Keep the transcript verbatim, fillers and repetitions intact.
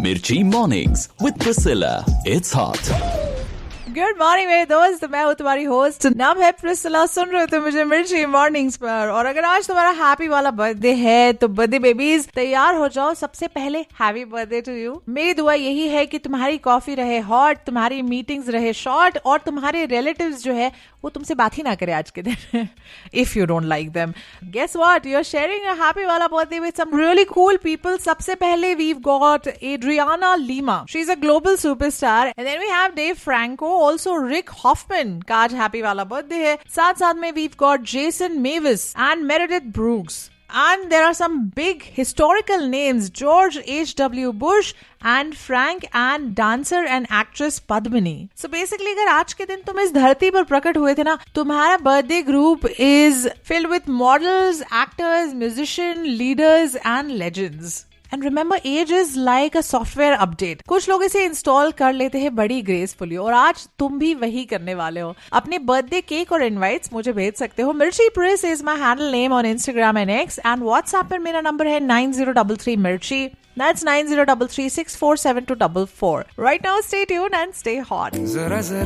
Mirchi Mornings with Priscilla. It's hot. Good morning मेरे दोस्त, मैं हूँ तुम्हारी होस्ट, नाम है प्रिसिला। सुन रहे हो तो मुझे मिर्ची मॉर्निंग्स पर। और अगर आज तुम्हारा हैप्पी वाला बर्थडे है तो बर्थडे बेबीज तैयार हो जाओ। सबसे पहले हैप्पी बर्थडे टू यू। मेरी दुआ यही है कि तुम्हारी कॉफी रहे हॉट, तुम्हारी मीटिंग्स रहे शॉर्ट और तुम्हारे रिलेटिव्स जो है वो तुमसे बात ही ना करे आज के दिन। If you don't like them, guess what, you are sharing a happy वाला birthday with some really cool people. सबसे पहले we've got Adriana Lima, she is a global superstar. And then we have Dave Franco, also Rick Hoffmann का आज happy वाला birthday है। साथ साथ में we've got Jason Mavis and Meredith Brooks. And there are some big historical names, George H W Bush and Frank and dancer and actress Padmini. So basically अगर आज के दिन तुम इस धरती पर प्रकट हुए थे ना, तुम्हारा birthday group is filled with models, actors, musicians, leaders and legends. And remember, age is like a software update. कुछ लोग इसे इंस्टॉल कर लेते हैं बड़ी ग्रेसफुली और आज तुम भी वही करने वाले हो। अपने बर्थडे केक और इनवाइट्स मुझे भेज सकते हो। मिर्ची प्रिस is my handle name on Instagram and x, and WhatsApp पर मेरा नंबर है नाइन जीरो थ्री थ्री मिर्ची. That's nine zero three three six four seven two four four. Right now, stay tuned and stay hot.